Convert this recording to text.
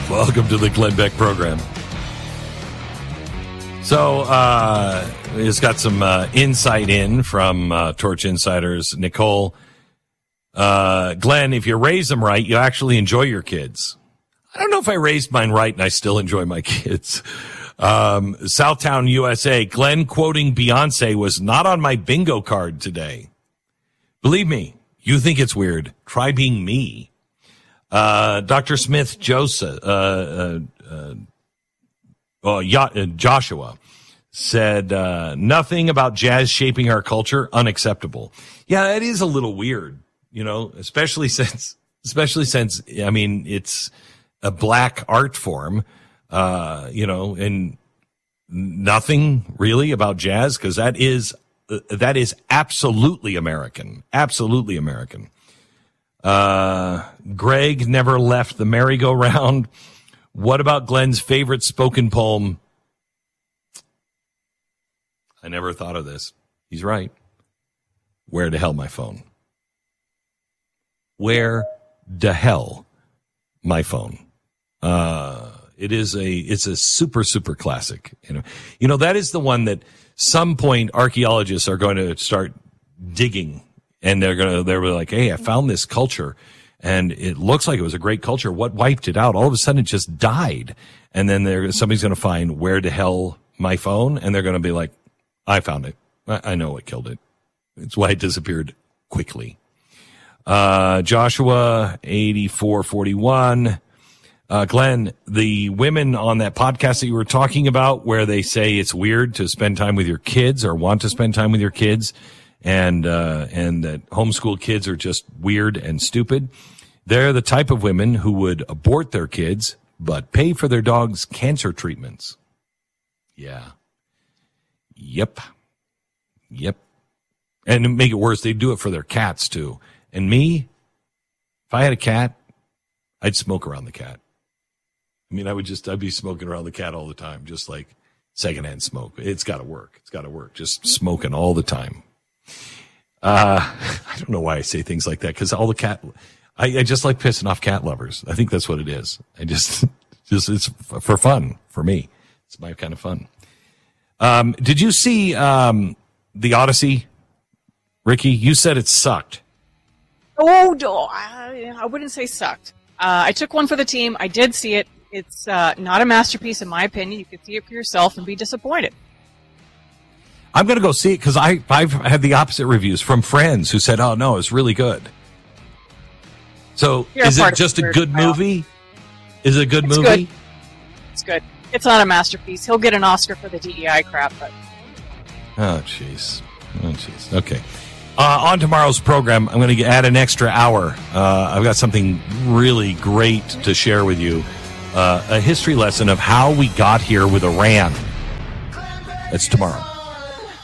Welcome to the Glenn Beck program. So, it's got some insight in from Torch Insiders. Nicole, Glenn, if you raise them right, you actually enjoy your kids. I don't know if I raised mine right and I still enjoy my kids. Southtown, USA, Glenn quoting Beyonce was not on my bingo card today. Believe me, you think it's weird. Try being me. Dr. Smith Joseph, Joshua said, nothing about jazz shaping our culture, unacceptable. Yeah, that is a little weird, especially since, I mean, it's a black art form, and nothing really about jazz, because that is absolutely American. Absolutely American. Greg never left the merry-go-round. What about Glenn's favorite spoken poem? I never thought of this. He's right. Where the hell my phone? Where the hell my phone? It's a super, super classic. That is the one that some point archaeologists are going to start digging, and they're like, hey, I found this culture and it looks like it was a great culture. What wiped it out? All of a sudden it just died. And then somebody's going to find where the hell my phone, and they're going to be like, I found it. I know what killed it. It's why it disappeared quickly. Joshua 8441. Glenn, the women on that podcast that you were talking about where they say it's weird to spend time with your kids or want to spend time with your kids, and that homeschool kids are just weird and stupid. They're the type of women who would abort their kids but pay for their dogs' cancer treatments. Yeah. Yep. And to make it worse, they do it for their cats too. And me, if I had a cat, I'd smoke around the cat. I mean, I'd be smoking around the cat all the time, just like secondhand smoke. It's got to work. Just smoking all the time. I don't know why I say things like that, because all the I just like pissing off cat lovers. I think that's what it is. It's for fun for me. It's my kind of fun. Did you see the Odyssey, Ricky? You said it sucked. Oh, no, I wouldn't say sucked. I took one for the team. I did see it. It's not a masterpiece, in my opinion. You could see it for yourself and be disappointed. I'm going to go see it because I've had the opposite reviews from friends who said, oh, no, it's really good. So is it just a good movie? Is it a good movie? Good. It's good. It's not a masterpiece. He'll get an Oscar for the DEI crap. But... Oh, jeez. Okay. On tomorrow's program, I'm going to add an extra hour. I've got something really great to share with you. A history lesson of how we got here with Iran. That's tomorrow.